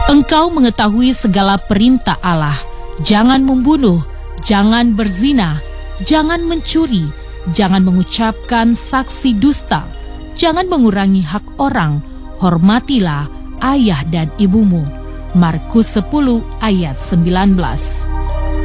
Engkau mengetahui segala perintah Allah. Jangan membunuh, jangan berzina, jangan mencuri, jangan mengucapkan saksi dusta, jangan mengurangi hak orang, hormatilah ayah dan ibumu. Markus 10 ayat 19.